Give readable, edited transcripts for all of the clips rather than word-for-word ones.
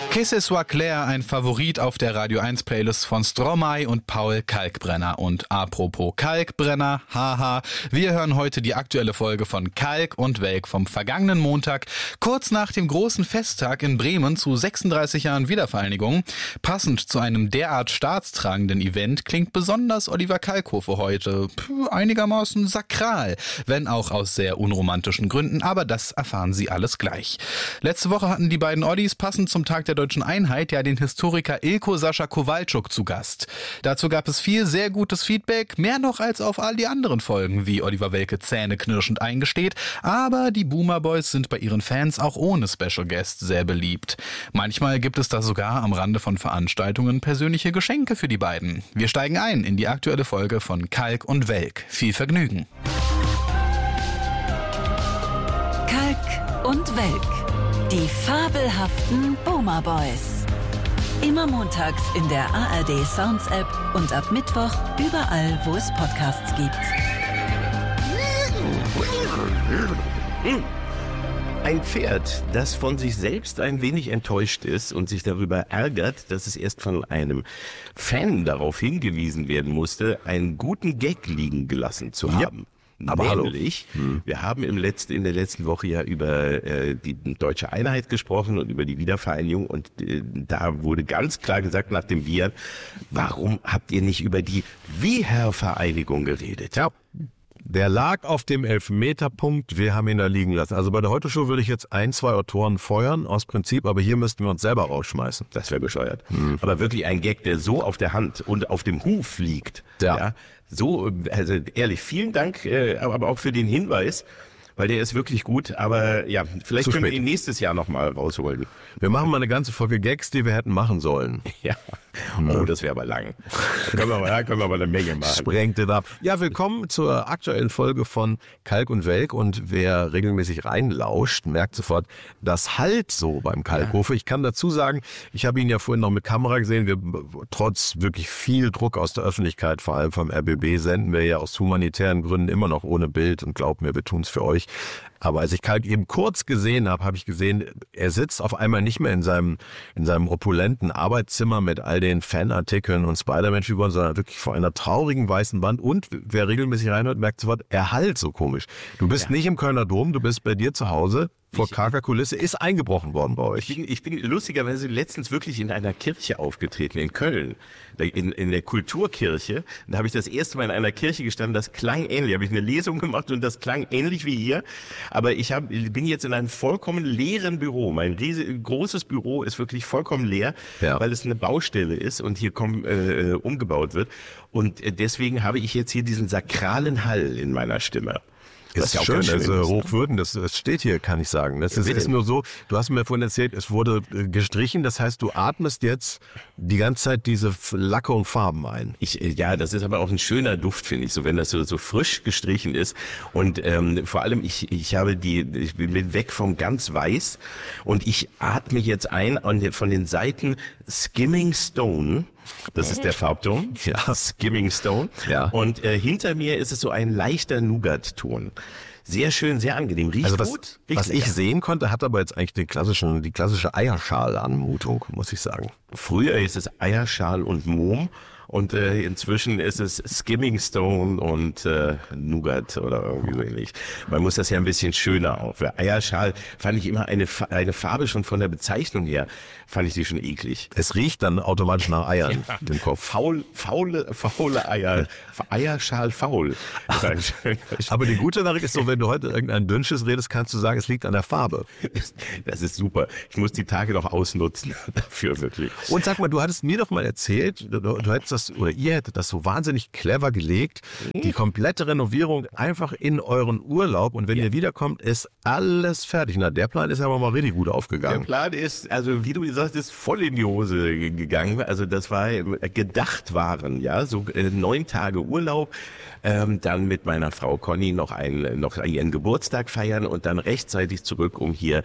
Que ce soit clair, ein Favorit auf der Radio 1 Playlist von Stromae und Paul Kalkbrenner. Und apropos Kalkbrenner, haha, wir hören heute die aktuelle Folge von Kalk und Welk vom vergangenen Montag, kurz nach dem großen Festtag in Bremen zu 36 Jahren Wiedervereinigung. Passend zu einem derart staatstragenden Event klingt besonders Oliver Kalkofe heute einigermaßen sakral, wenn auch aus sehr unromantischen Gründen, aber das erfahren Sie alles gleich. Letzte Woche hatten die beiden Ollis passend zum Tag der Deutschen Einheit ja den Historiker Ilko Sascha Kowalczuk zu Gast. Dazu gab es viel sehr gutes Feedback, mehr noch als auf all die anderen Folgen, wie Oliver Welke zähneknirschend eingesteht, aber die Boomer Boys sind bei ihren Fans auch ohne Special Guest sehr beliebt. Manchmal gibt es da sogar am Rande von Veranstaltungen persönliche Geschenke für die beiden. Wir steigen ein in die aktuelle Folge von Kalk und Welk. Viel Vergnügen. Kalk und Welk. Die fabelhaften Boomer Boys. Immer montags in der ARD Sounds App und ab Mittwoch überall, wo es Podcasts gibt. Ein Pferd, das von sich selbst ein wenig enttäuscht ist und sich darüber ärgert, dass es erst von einem Fan darauf hingewiesen werden musste, einen guten Gag liegen gelassen zu haben. Aber nämlich, wir haben in der letzten Woche ja über die Deutsche Einheit gesprochen und über die Wiedervereinigung und da wurde ganz klar gesagt nach dem Bier, warum habt ihr nicht über die Wiedervereinigung geredet? Ja. Der lag auf dem Elfmeterpunkt, wir haben ihn da liegen lassen. Also bei der Heute-Show würde ich jetzt 2 Autoren feuern, aus Prinzip, aber hier müssten wir uns selber rausschmeißen. Das wäre bescheuert. Aber wirklich ein Gag, der so auf der Hand und auf dem Huf liegt. Ja. So, also ehrlich, vielen Dank, aber auch für den Hinweis, weil der ist wirklich gut. Aber ja, vielleicht können wir ihn nächstes Jahr nochmal rausholen. Wir machen mal eine ganze Folge Gags, die wir hätten machen sollen. Ja. Oh, das wäre aber lang. Können wir aber eine Menge machen. Sprengt it ab. Ja, willkommen zur aktuellen Folge von Kalk und Welk. Und wer regelmäßig reinlauscht, merkt sofort, das halt so beim Kalkofe. Ich kann dazu sagen, ich habe ihn ja vorhin noch mit Kamera gesehen. Wir, trotz wirklich viel Druck aus der Öffentlichkeit, vor allem vom RBB, senden wir ja aus humanitären Gründen immer noch ohne Bild. Und glaubt mir, wir tun es für euch. Aber als ich Kalk eben kurz gesehen habe, habe ich gesehen, er sitzt auf einmal nicht mehr in seinem opulenten Arbeitszimmer mit all den Fanartikeln und Spider-Man-Figuren, sondern wirklich vor einer traurigen weißen Wand. Und wer regelmäßig reinhört, merkt sofort, er halt so komisch. Du bist nicht im Kölner Dom, du bist bei dir zu Hause. Vor karger Kulisse ist eingebrochen worden bei euch. Ich bin lustigerweise letztens wirklich in einer Kirche aufgetreten, in Köln, in der Kulturkirche. Da habe ich das erste Mal in einer Kirche gestanden, das klang ähnlich. Da habe ich eine Lesung gemacht und das klang ähnlich wie hier. Aber bin jetzt in einem vollkommen leeren Büro. Mein großes Büro ist wirklich vollkommen leer, weil es eine Baustelle ist und hier umgebaut wird. Und deswegen habe ich jetzt hier diesen sakralen Hall in meiner Stimme. Ist ja schön, also Hochwürden, das steht hier, kann ich sagen. Das ist nur so, du hast mir vorhin erzählt, es wurde gestrichen, das heißt, du atmest jetzt die ganze Zeit diese Lacke und Farben ein. Ja, das ist aber auch ein schöner Duft, finde ich, so wenn das so frisch gestrichen ist. Und vor allem, ich bin weg vom ganz weiß und ich atme jetzt ein von den Seiten Skimming Stone. Das ist der Farbton, Skimming Stone. Ja. Und hinter mir ist es so ein leichter Nougat-Ton. Sehr schön, sehr angenehm. Riecht gut. Was ich sehen konnte, hat aber jetzt eigentlich die klassische Eierschal-Anmutung, muss ich sagen. Früher ist es Eierschal und Mohm. Und inzwischen ist es Skimming Stone und Nougat oder irgendwie so ähnlich. Man muss das ja ein bisschen schöner auf. Eierschal fand ich immer eine Farbe schon von der Bezeichnung her, fand ich die schon eklig. Es riecht dann automatisch nach Eiern, den Kopf. Faule Eier. Eierschal faul. Aber die gute Nachricht ist so, wenn du heute irgendein Dünnsches redest, kannst du sagen, es liegt an der Farbe. Das ist super. Ich muss die Tage noch ausnutzen dafür wirklich. Und sag mal, du hattest mir doch mal erzählt, ihr hättet das so wahnsinnig clever gelegt, die komplette Renovierung einfach in euren Urlaub und wenn ihr wiederkommt, ist alles fertig. Na, der Plan ist aber mal richtig gut aufgegangen. Der Plan ist, also wie du gesagt hast, voll in die Hose gegangen. Also das war gedacht waren, ja, so 9 Tage Urlaub, dann mit meiner Frau Conny noch ihren Geburtstag feiern und dann rechtzeitig zurück, um hier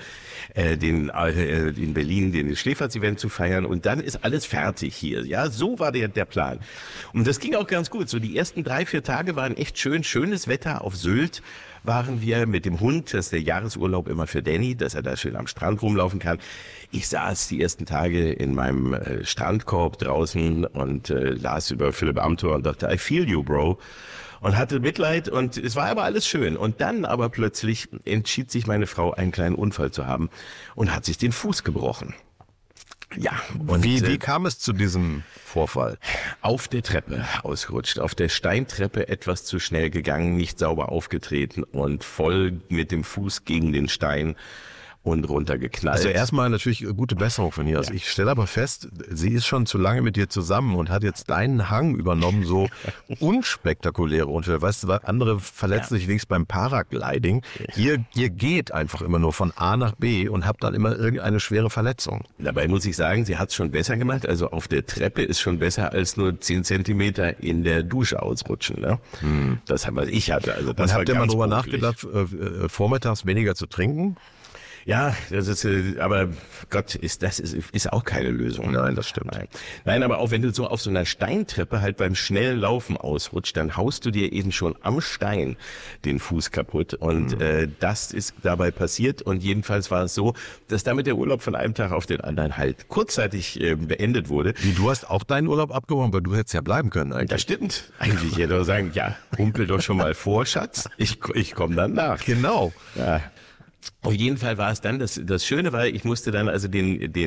in Berlin den Schläferz-Event zu feiern und dann ist alles fertig hier. Ja, so war der Plan. Plan. Und das ging auch ganz gut. So die ersten 3-4 Tage waren echt schönes Wetter auf Sylt. Waren wir mit dem Hund, das ist der Jahresurlaub immer für Danny, dass er da schön am Strand rumlaufen kann. Ich saß die ersten Tage in meinem Strandkorb draußen und las über Philipp Amthor und dachte, I feel you, bro. Und hatte Mitleid und es war aber alles schön. Und dann aber plötzlich entschied sich meine Frau, einen kleinen Unfall zu haben und hat sich den Fuß gebrochen. Ja. Und wie kam es zu diesem Vorfall? Auf der Treppe ausgerutscht, auf der Steintreppe etwas zu schnell gegangen, nicht sauber aufgetreten und voll mit dem Fuß gegen den Stein und runtergeknallt. Also erstmal natürlich gute Besserung von ihr. Also ich stelle aber fest, sie ist schon zu lange mit dir zusammen und hat jetzt deinen Hang übernommen, so unspektakuläre Unfälle. Weißt du, andere verletzen sich wenigstens beim Paragliding. Ihr geht einfach immer nur von A nach B und habt dann immer irgendeine schwere Verletzung. Dabei muss ich sagen, sie hat es schon besser gemacht. Also auf der Treppe ist schon besser als nur 10 Zentimeter in der Dusche ausrutschen. Ne? Das was ich hatte. Also das und war habt ihr mal ganz drüber beruflich. nachgedacht, vormittags weniger zu trinken? Ja, das ist, aber Gott, ist auch keine Lösung. Nein, das stimmt. Nein, aber auch wenn du so auf so einer Steintreppe halt beim schnellen Laufen ausrutscht, dann haust du dir eben schon am Stein den Fuß kaputt. Und das ist dabei passiert. Und jedenfalls war es so, dass damit der Urlaub von einem Tag auf den anderen halt kurzzeitig beendet wurde. Wie, du hast auch deinen Urlaub abgebrochen, weil du hättest ja bleiben können eigentlich. Das stimmt. Eigentlich hätte er sagen, ja, humpel doch schon mal vor, Schatz. Ich komme dann nach. Genau. Ja. Auf jeden Fall war es dann, das Schöne war, ich musste dann also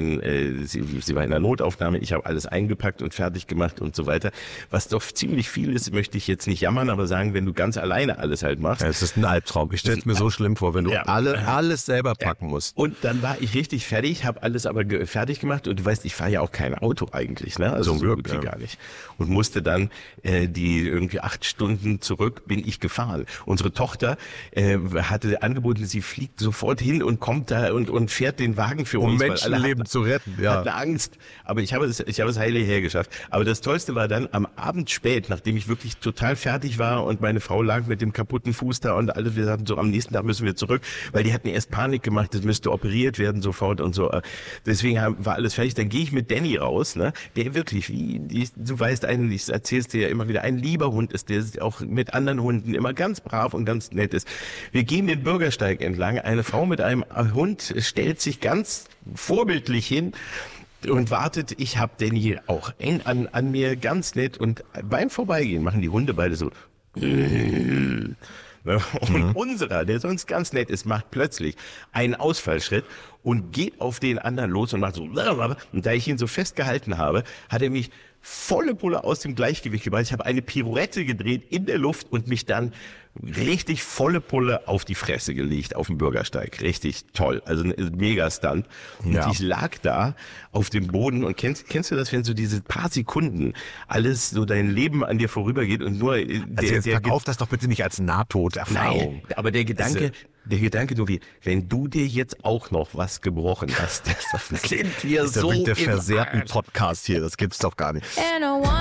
sie war in der Notaufnahme, ich habe alles eingepackt und fertig gemacht und so weiter. Was doch ziemlich viel ist, möchte ich jetzt nicht jammern, aber sagen, wenn du ganz alleine alles halt machst. Ja, es ist ein Albtraum. Ich stelle es mir so schlimm vor, wenn du alles selber packen musst. Und dann war ich richtig fertig, habe alles aber fertig gemacht und du weißt, ich fahre ja auch kein Auto eigentlich, ne? Also Zum so Glück, gut wie gar nicht. Und musste dann die irgendwie 8 Stunden zurück bin ich gefahren. Unsere Tochter hatte angeboten, sie fliegt sofort hin und kommt da und fährt den Wagen für uns. Um Menschenleben zu retten, ja. Hatte Angst, aber ich habe es heile hergeschafft. Aber das Tollste war dann am Abend spät, nachdem ich wirklich total fertig war und meine Frau lag mit dem kaputten Fuß da und alle, wir sagten so, am nächsten Tag müssen wir zurück, weil die hatten erst Panik gemacht, das müsste operiert werden sofort und so. Deswegen war alles fertig. Dann gehe ich mit Danny raus, ne, der wirklich, du weißt, ich erzähl's dir ja immer wieder, ein lieber Hund ist, der auch mit anderen Hunden immer ganz brav und ganz nett ist. Wir gehen den Bürgersteig entlang, eine Frau mit einem Hund stellt sich ganz vorbildlich hin und wartet. Ich habe Danny auch eng an mir, ganz nett. Und beim Vorbeigehen machen die Hunde beide so. Und unserer, der sonst ganz nett ist, macht plötzlich einen Ausfallschritt und geht auf den anderen los und macht so. Und da ich ihn so festgehalten habe, hat er mich volle Pulle aus dem Gleichgewicht gebracht. Ich habe eine Pirouette gedreht in der Luft und mich dann richtig volle Pulle auf die Fresse gelegt auf dem Bürgersteig. Richtig toll. Also ein Mega-Stunt. Und ich lag da auf dem Boden und kennst du das, wenn so diese paar Sekunden alles so dein Leben an dir vorübergeht und nur verkauf das doch bitte nicht als Nahtoderfahrung. Nein, aber der Gedanke, nur wie, wenn du dir jetzt auch noch was gebrochen hast, das sind wir so der versehrten Podcast hier, das gibt's doch gar nicht.